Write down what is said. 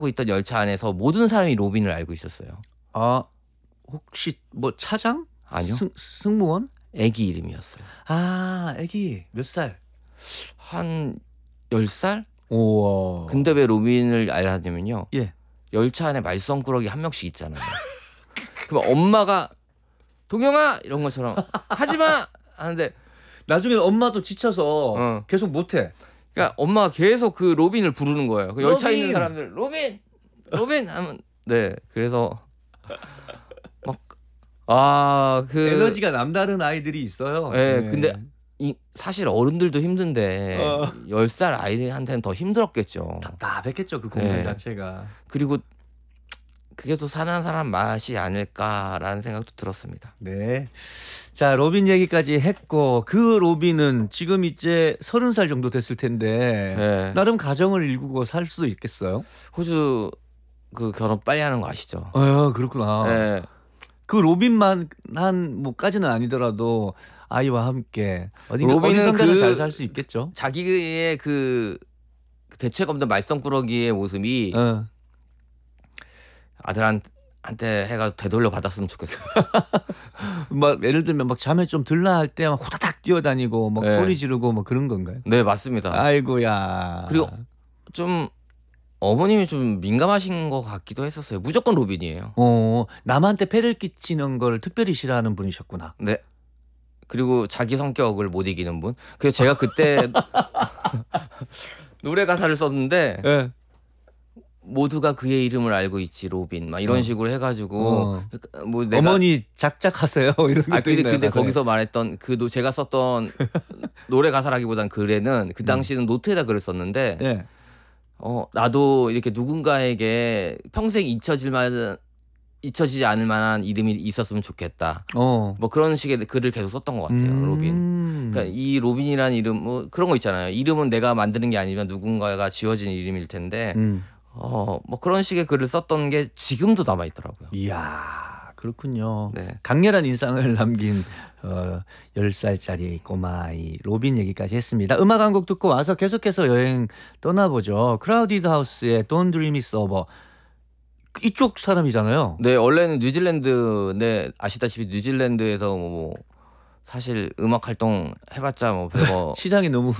있던 열차 안에서 모든 사람이 로빈을 알고 있었어요. 아 혹시 뭐 차장? 아니요. 승무원? 애기 이름이었어요. 아 애기 몇 살? 한 10살? 우와. 근데 왜 로빈을 알았냐면요. 예. 열차 안에 말썽꾸러기 한 명씩 있잖아요. 그럼 엄마가 동영아 이런 것처럼 하지마 하는데 나중에 엄마도 지쳐서 계속 못해. 그러니까 엄마가 계속 그 로빈을 부르는 거예요. 그 열차에 있는 로빈! 사람들 로빈 하면 네 그래서 막 그 에너지가 남다른 아이들이 있어요. 네, 네. 근데 사실 어른들도 힘든데 10살 아이한테는 더 힘들었겠죠. 답답했겠죠 그 공연 네. 자체가. 그리고 그게 또 사는 사람 맛이 아닐까라는 생각도 들었습니다. 네. 자 로빈 얘기까지 했고 그 로빈은 지금 이제 30살 정도 됐을 텐데 네. 나름 가정을 일구고 살 수도 있겠어요. 호주 그 결혼 빨리 하는 거 아시죠? 그렇구나. 네. 그 로빈만 한 뭐까지는 아니더라도 아이와 함께 로빈은 어디선가는 잘 살 수 있겠죠. 자기의 그 대책 없는 말썽꾸러기의 모습이 아들한테 해가 되돌려 받았으면 좋겠어요. 막 예를 들면 막 잠에 좀 들라 할 때 막 호다닥 뛰어다니고 막 네. 소리 지르고 뭐 그런 건가요? 네 맞습니다. 아이고야. 그리고 좀 어머님이 좀 민감하신 것 같기도 했었어요. 무조건 로빈이에요. 남한테 폐를 끼치는 걸 특별히 싫어하는 분이셨구나. 네. 그리고 자기 성격을 못 이기는 분. 그래서 제가 그때 노래 가사를 썼는데 네. 모두가 그의 이름을 알고 있지 로빈 막 이런 식으로 해가지고 뭐 내가 어머니 작작하세요 이런 것도 있나요? 근데 가사에? 거기서 말했던 제가 썼던 노래 가사라기보단 글에는 그 당시는 노트에다 글을 썼는데 네. 나도 이렇게 누군가에게 평생 잊혀지지 않을 만한 이름이 있었으면 좋겠다. 뭐 그런 식의 글을 계속 썼던 것 같아요. 로빈. 그러니까 이 로빈이라는 이름 뭐 그런 거 있잖아요. 이름은 내가 만드는 게 아니면 누군가가 지어진 이름일 텐데 뭐 그런 식의 글을 썼던 게 지금도 남아 있더라고요. 이야 그렇군요. 네. 강렬한 인상을 남긴 10살짜리 꼬마아이 로빈 얘기까지 했습니다. 음악 한 곡 듣고 와서 계속해서 여행 떠나보죠. 크라우디드 하우스의 Don't Dream It's Over. 이쪽 사람이잖아요. 네, 원래는 뉴질랜드, 아시다시피 뉴질랜드에서 뭐 사실 음악 활동 해봤자 뭐 별거 시장이 너무